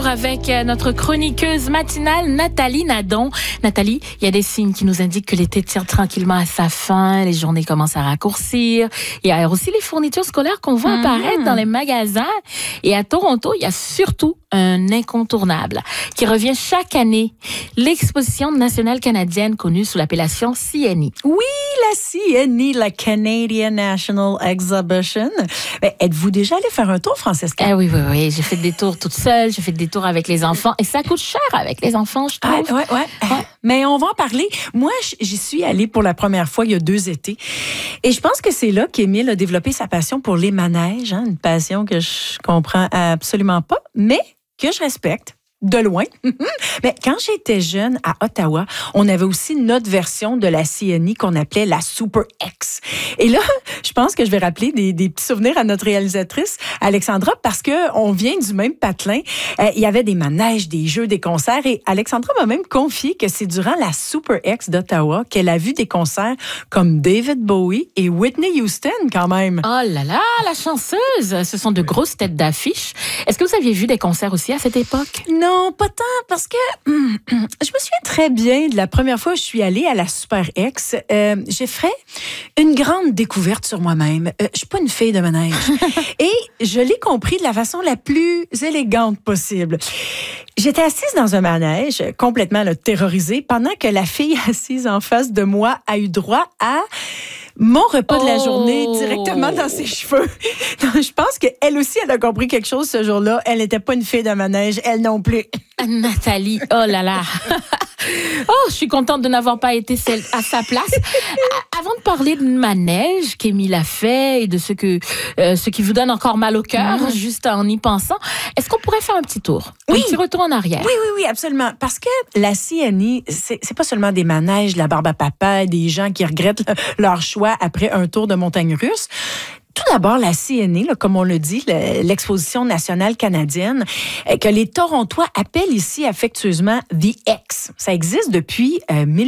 avec notre chroniqueuse matinale Nathalie Nadon. Nathalie, il y a des signes qui nous indiquent que l'été tire tranquillement à sa fin, les journées commencent à raccourcir. Il y a aussi les fournitures scolaires qu'on voit apparaître dans les magasins. Et à Toronto, il y a surtout un incontournable qui revient chaque année, l'exposition nationale canadienne connue sous l'appellation CNE. Oui, la CNE, la Canadian National Exhibition. Ben, êtes-vous déjà allé faire un tour, Francesca? Oui. J'ai fait des tours toute seule, j'ai fait des tours avec les enfants. Et ça coûte cher avec les enfants, je trouve. Ouais. Mais on va en parler. Moi, j'y suis allée pour la première fois il y a 2 étés. Et je pense que c'est là qu'Émile a développé sa passion pour les manèges. Une passion que je comprends absolument pas, mais que je respecte. De loin. Mais quand j'étais jeune à Ottawa, on avait aussi notre version de la CNE qu'on appelait la Super X. Et là, je pense que je vais rappeler des petits souvenirs à notre réalisatrice, Alexandra, parce que on vient du même patelin. Il y avait des manèges, des jeux, des concerts. Et Alexandra m'a même confié que c'est durant la Super X d'Ottawa qu'elle a vu des concerts comme David Bowie et Whitney Houston, quand même. Oh là là, la chanceuse! Ce sont de grosses têtes d'affiche. Est-ce que vous aviez vu des concerts aussi à cette époque? Non, pas tant, parce que je me souviens très bien de la première fois où je suis allée à la Super X. J'ai fait une grande découverte sur moi-même. Je suis pas une fille de manège. Et je l'ai compris de la façon la plus élégante possible. J'étais assise dans un manège, complètement terrorisée, pendant que la fille assise en face de moi a eu droit à mon repas de la journée directement dans ses cheveux. Donc, je pense qu'elle aussi, elle a compris quelque chose ce jour-là. Elle n'était pas une fille de manège, elle non plus. Nathalie, oh là là. Je suis contente de n'avoir pas été à sa place. Avant de parler de manège qu'Émile a fait et de ce qui vous donne encore mal au cœur, juste en y pensant, est-ce qu'on pourrait faire un petit tour? Oui. Un petit retour en arrière? Oui, absolument. Parce que la CNE, c'est pas seulement des manèges, la barbe à papa, des gens qui regrettent leur choix après un tour de montagne russe. Tout d'abord, la CNE, comme on le dit, l'exposition nationale canadienne, que les Torontois appellent ici affectueusement The X. Ça existe depuis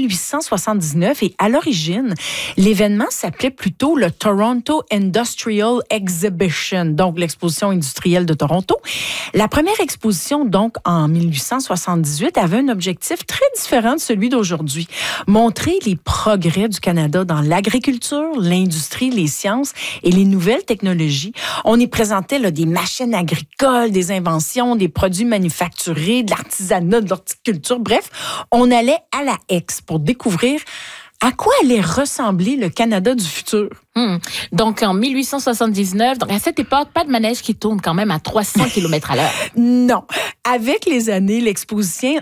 1879 et à l'origine, l'événement s'appelait plutôt le Toronto Industrial Exhibition, donc l'exposition industrielle de Toronto. La première exposition, donc en 1878, avait un objectif très différent de celui d'aujourd'hui. Montrer les progrès du Canada dans l'agriculture, l'industrie, les sciences et les nouvelles technologies. On y présentait des machines agricoles, des inventions, des produits manufacturés, de l'artisanat, de l'horticulture. Bref, on allait à la X pour découvrir à quoi allait ressembler le Canada du futur. Donc, en 1879, donc à cette époque, pas de manège qui tourne quand même à 300 km à l'heure. Non. Avec les années, l'exposition,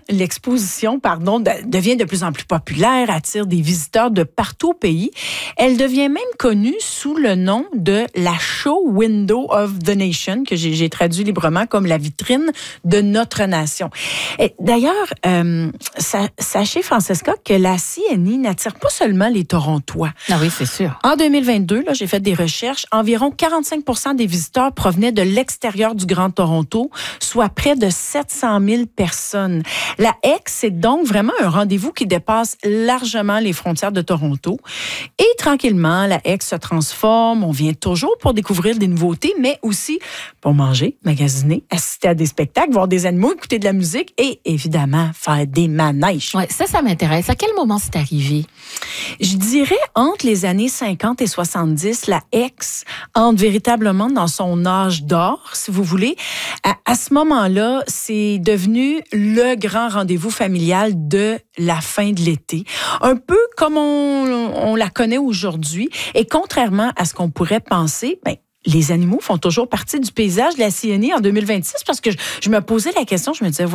devient de plus en plus populaire, attire des visiteurs de partout au pays. Elle devient même connue sous le nom de la Show Window of the Nation, que j'ai traduit librement comme la vitrine de notre nation. Et d'ailleurs, sachez, Francesca, que la CNE n'attire pas seulement les Torontois. Ah oui, c'est sûr. En 2022, j'ai fait des recherches. Environ 45% des visiteurs provenaient de l'extérieur du Grand Toronto, soit près de 700 000 personnes. La X, c'est donc vraiment un rendez-vous qui dépasse largement les frontières de Toronto. Et tranquillement, la X se transforme. On vient toujours pour découvrir des nouveautés, mais aussi pour manger, magasiner, assister à des spectacles, voir des animaux, écouter de la musique et évidemment faire des manèges. Ouais, ça m'intéresse. À quel moment c'est arrivé? Je dirais entre les années 50 et 70, la X entre véritablement dans son âge d'or, si vous voulez. À ce moment-là, c'est devenu le grand rendez-vous familial de la fin de l'été. Un peu comme on la connaît aujourd'hui. Et contrairement à ce qu'on pourrait penser, les animaux font toujours partie du paysage de la CNE en 2026 parce que je me posais la question, je me disais,